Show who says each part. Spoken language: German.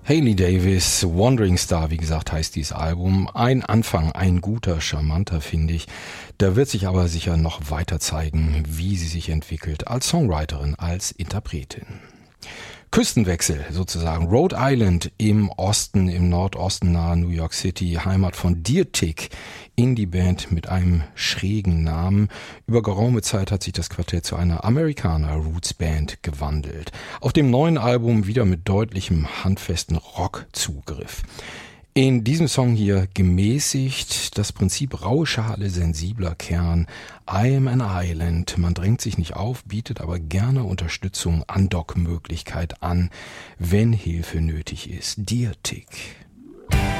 Speaker 1: Hayley Davis, Wandering Star, wie gesagt, heißt dieses Album. Ein Anfang, ein guter, charmanter, finde ich. Da wird sich aber sicher noch weiter zeigen, wie sie sich entwickelt als Songwriterin, als Interpretin. Küstenwechsel sozusagen. Rhode Island im Osten, im Nordosten nahe New York City, Heimat von Deer Tick, Indie-Band mit einem schrägen Namen. Über geraume Zeit hat sich das Quartett zu einer Amerikaner-Roots-Band gewandelt. Auf dem neuen Album wieder mit deutlichem, handfesten Rockzugriff. In diesem Song hier gemäßigt das Prinzip raue Schale, sensibler Kern. I am an island. Man drängt sich nicht auf, bietet aber gerne Unterstützung, Andockmöglichkeit an, wenn Hilfe nötig ist. Deer Tick.